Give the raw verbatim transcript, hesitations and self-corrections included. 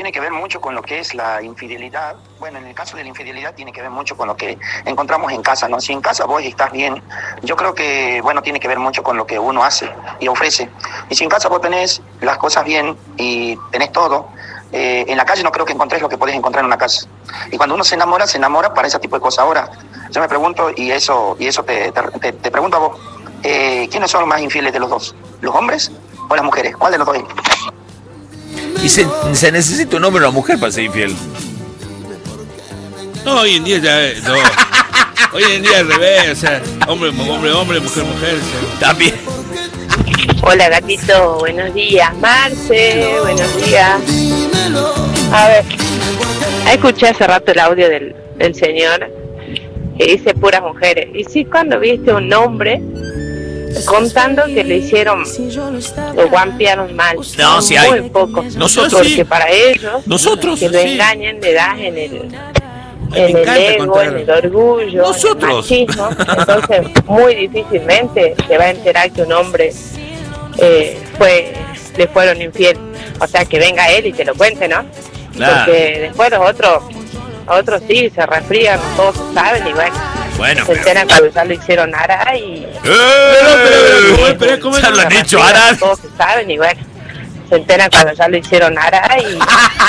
tiene que ver mucho con lo que es la infidelidad. Bueno, en el caso de la infidelidad tiene que ver mucho con lo que encontramos en casa, ¿no? Si en casa vos estás bien, yo creo que, bueno, tiene que ver mucho con lo que uno hace y ofrece. Y si en casa vos tenés las cosas bien y tenés todo, eh, en la calle no creo que encontrés lo que podés encontrar en una casa. Y cuando uno se enamora, se enamora para ese tipo de cosas. Ahora, yo me pregunto, y eso y eso te, te, te pregunto a vos, eh, ¿quiénes son los más infieles de los dos? ¿Los hombres o las mujeres? ¿Cuál de los dos es? Y se, se necesita un hombre o una mujer para ser infiel. No, hoy en día ya no. Hoy en día al revés, o sea, hombre, hombre, hombre, mujer, mujer. O sea. También. Hola gatito, buenos días. Marce, buenos días. A ver, escuché hace rato el audio del, del señor que dice puras mujeres. Y sí, cuando viste un hombre contando que le hicieron, lo guampearon mal. No, sí muy hay. poco. Nosotros porque sí. para ellos, Nosotros que lo sí. engañen, le das en el, Ay, en me el encanta ego, contar. en el orgullo, Nosotros. en el machismo. Entonces, muy difícilmente se va a enterar que un hombre eh, fue, le fueron infiel. O sea, que venga él y te lo cuente, ¿no? Claro. Porque después los otros, otros sí, se resfrían, todos saben y bueno. Bueno, Se pero... enteran cuando ya lo hicieron Ara y... ¡Eh! pero, pero, ¿cómo es? Ya lo han se dicho, resfrían, Ara. todos saben y bueno. Se enteran cuando ya lo hicieron Ara y...